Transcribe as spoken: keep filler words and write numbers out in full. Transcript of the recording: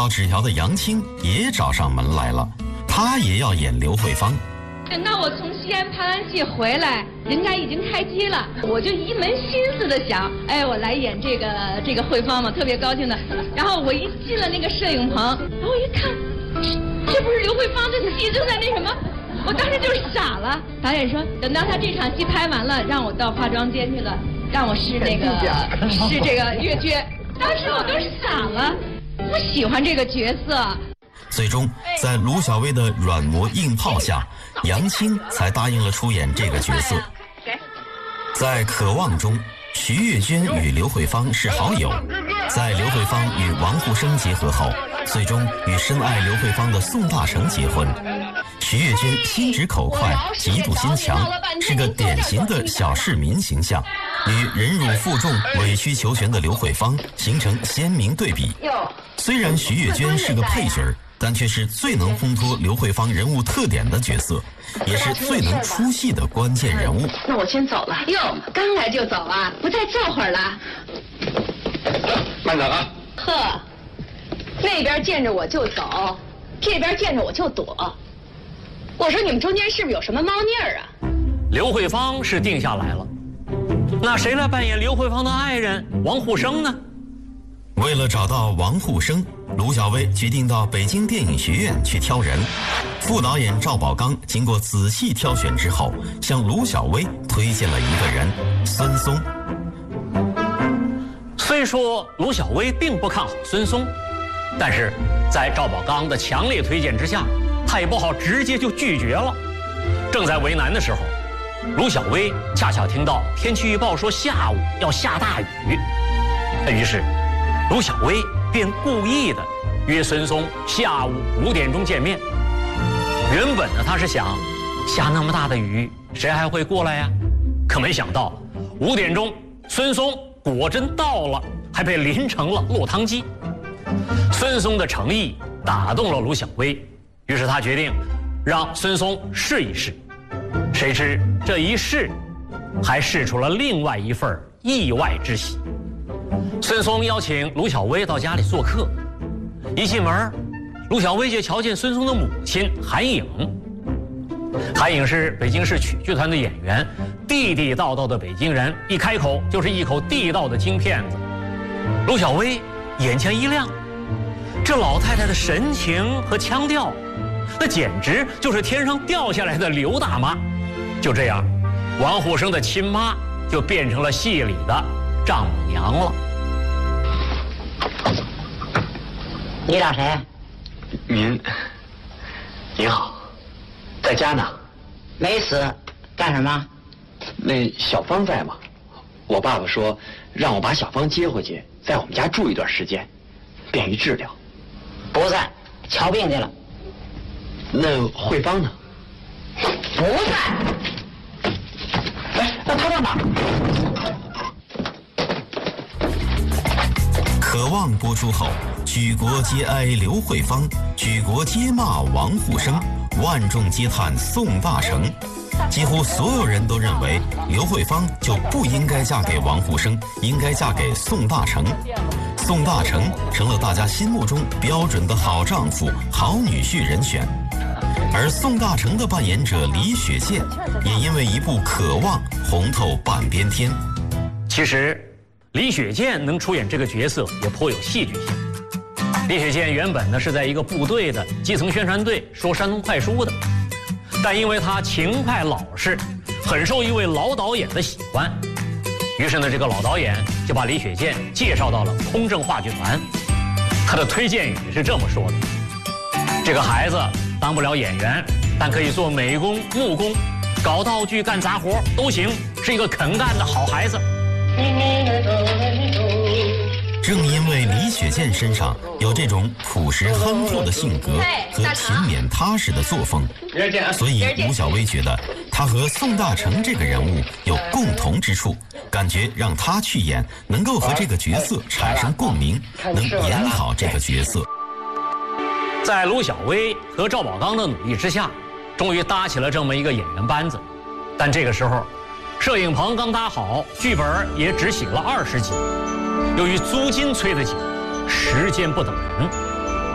到纸条的杨青也找上门来了，她也要演刘慧芳。 等到我从西安拍完戏回来，人家已经开机了，我就一门心思的想，哎，我来演这个这个慧芳嘛，特别高兴的。然后我一进了那个摄影棚，然后我一看，这不是刘慧芳的戏正在那什么，我当时就傻了。导演说，等到他这场戏拍完了，让我到化妆间去了，让我试那个试这个月缺。当时我都傻了，不喜欢这个角色。 最终，在卢小薇的软磨硬泡下，杨青才答应了出演这个角色。在《渴望》中，徐月娟与刘慧芳是好友，在刘慧芳与王沪生结合后，最终与深爱刘慧芳的宋大成结婚。徐月娟心直口快，嫉妒心强，是个典型的小市民形象，与忍辱负重、委曲求全的刘慧芳形成鲜明对比。虽然徐月娟是个配角，但却是最能烘托刘慧芳人物特点的角色，也是最能出戏的关键人物。 那我先走了。 哟，刚来就走啊？不再坐会儿了？ 慢走啊！ 呵，那边见着我就走，这边见着我就躲。我说你们中间是不是有什么猫腻儿啊？ 刘慧芳是定下来了，那谁来扮演刘慧芳的爱人王沪生呢？ 为了找到王沪生，卢小薇决定到北京电影学院去挑人。副导演赵宝刚经过仔细挑选之后，向卢小薇推荐了一个人——孙松。 虽说卢小薇并不看好孙松，但是在赵宝刚的强烈推荐之下，他也不好直接就拒绝了。正在为难的时候，卢小薇恰巧听到天气预报说下午要下大雨，于是卢小薇便故意的约孙松下午五点钟见面。原本呢，他是想下那么大的雨，谁还会过来呀？可没想到五点钟，孙松果真到了，还被淋成了落汤鸡。孙松的诚意打动了卢小薇，于是他决定让孙松试一试。谁知这一试，还试出了另外一份意外之喜。孙松邀请卢小薇到家里做客，一进门，卢小薇就瞧见孙松的母亲韩颖。韩颖是北京市曲剧团的演员，地地道道的北京人，一开口就是一口地道的京片子。卢小薇眼前一亮，这老太太的神情和腔调，那简直就是天上掉下来的刘大妈。就这样，王沪生的亲妈就变成了戏里的丈母娘了。 你找谁？ 您，您好，在家呢？ 没死，干什么？ 那小芳在吗？我爸爸说让我把小芳接回去，在我们家住一段时间，便于治疗。 不在，瞧病去了。 那慧芳呢？ 不在。哎，那他在哪？ 渴望播出后，举国皆哀刘慧芳，举国皆骂王沪生，万众皆叹宋大成。几乎所有人都认为刘慧芳就不应该嫁给王沪生，应该嫁给宋大成。宋大成成了大家心目中标准的好丈夫、好女婿人选。而宋大成的扮演者李雪健也因为一部《渴望》红透半边天。 其实李雪健能出演这个角色也颇有戏剧性。李雪健原本呢是在一个部队的基层宣传队说山东快书的，但因为他勤快老实，很受一位老导演的喜欢，于是呢这个老导演就把李雪健介绍到了空政话剧团。他的推荐语是这么说的：这个孩子当不了演员，但可以做美工、木工，搞道具、干杂活都行，是一个肯干的好孩子。 正因为李雪健身上有这种朴实憨厚的性格和勤勉踏实的作风，所以卢小薇觉得他和宋大成这个人物有共同之处，感觉让他去演能够和这个角色产生共鸣，能演好这个角色。 在卢小薇和赵宝刚的努力之下，终于搭起了这么一个演员班子。但这个时候，摄影棚刚搭好，剧本也只写了二十集，由于租金催得紧，时间不等人，